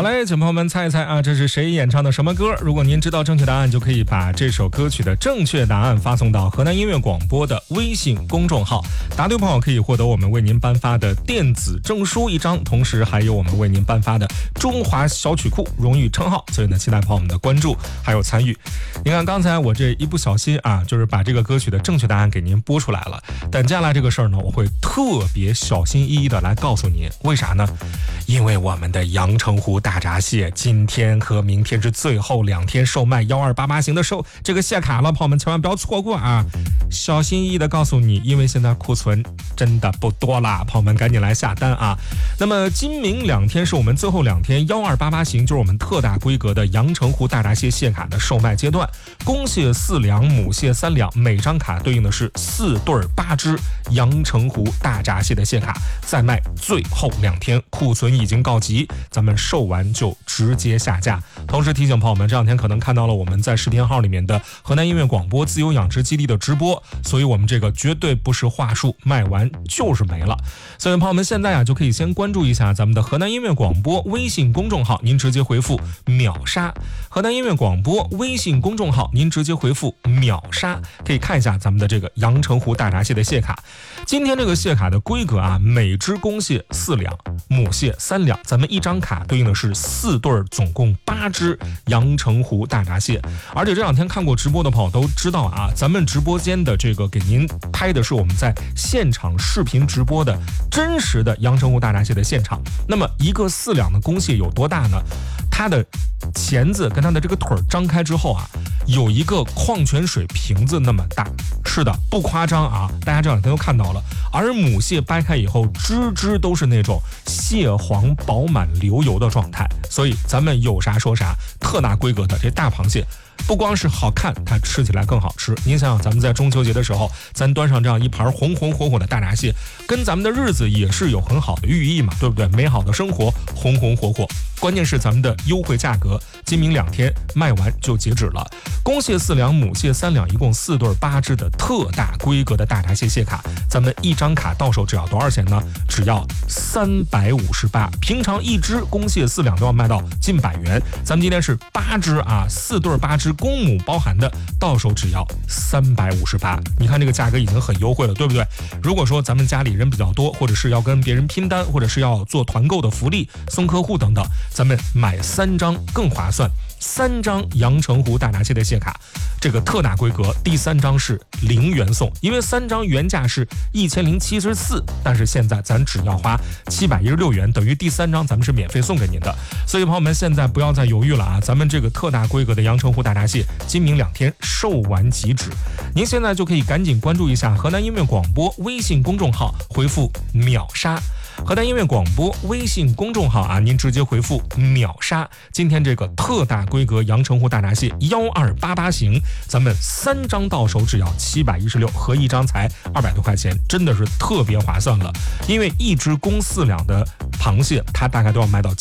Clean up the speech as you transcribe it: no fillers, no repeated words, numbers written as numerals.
嘞，请朋友们猜一猜啊，这是谁演唱的什么歌？如果您知道正确答案，就可以把这首歌曲的正确答案发送到河南音乐广播的微信公众号。答对朋友可以获得我们为您颁发的电子证书1张，同时还有我们为您颁发的中华小曲库荣誉称号。所以呢，期待朋友们的关注还有参与。你看刚才我这一不小心啊，就是把这个歌曲的正确答案给您播出来了，但接下来这个事儿呢，我会特别小心翼翼的来告诉您，为啥呢？因为我们的阳澄湖大闸蟹今天和明天是最后2天售卖1288型的这个蟹卡了，朋友们千万不要错过啊！小心翼翼的告诉你，因为现在库存真的不多啦，朋友们赶紧来下单啊！那么今明2天是我们最后2天1288型，就是我们特大规格的阳澄湖大闸蟹蟹卡的售卖阶段，公蟹4两，母蟹3两，每张卡对应的是4对8只阳澄湖大闸蟹的蟹卡，再卖最后2天，库存已经告急，咱们售完就直接下架。同时提醒朋友们，这2天可能看到了我们在视频号里面的河南音乐广播自由养殖基地的直播，所以我们这个绝对不是话术，卖完就是没了。所以朋友们现在啊，就可以先关注一下咱们的河南音乐广播微信公众号，您直接回复秒杀。河南音乐广播微信公众号，您直接回复秒杀，可以看一下咱们的这个阳澄湖大闸蟹的蟹卡。今天这个蟹卡的规格啊，每只公蟹4两，母蟹3两，咱们1张卡对应的是4对，总共8只阳澄湖大闸蟹。而且这2天看过直播的朋友都知道啊，咱们直播间的这个给您拍的是我们在现场视频直播的真实的阳澄湖大闸蟹的现场。那么一个4两的公蟹有多大呢？它的钳子跟它的这个腿张开之后啊，有一个矿泉水瓶子那么大。是的，不夸张啊，大家这2天都看到了。而母蟹掰开以后，只只都是那种蟹黄饱满流油的状态。所以咱们有啥说啥，特大规格的这大螃蟹不光是好看，它吃起来更好吃。您想想，咱们在中秋节的时候，咱端上这样一盘红红火火的大闸蟹，跟咱们的日子也是有很好的寓意嘛，对不对？美好的生活，红红火火。关键是咱们的优惠价格，今明2天卖完就截止了。公蟹4两，母蟹3两，一共4对8只的特大规格的大闸蟹蟹卡，咱们1张卡到手只要多少钱呢？只要358。平常1只公蟹4两都要卖到近100元，咱们今天是8只啊，4对8只公母包含的，到手只要358。你看这个价格已经很优惠了，对不对？如果说咱们家里人比较多，或者是要跟别人拼单，或者是要做团购的福利送客户等等，咱们买3张更划算。3张阳澄湖大闸蟹的蟹卡，这个特大规格，第3张是0元送，因为3张原价是1074，但是现在咱只要花716元，等于第3张咱们是免费送给您的。所以朋友们现在不要再犹豫了啊，咱们这个特大规格的阳澄湖大闸蟹，今明2天售完即止。您现在就可以赶紧关注一下河南音乐广播微信公众号，回复秒杀。河南音乐广播微信公众号啊，您直接回复秒杀。今天这个特大规格阳澄湖大闸蟹1288型，咱们3张到手只要716，合1张才200多块钱，真的是特别划算了。因为1只公4两的螃蟹，它大概都要卖到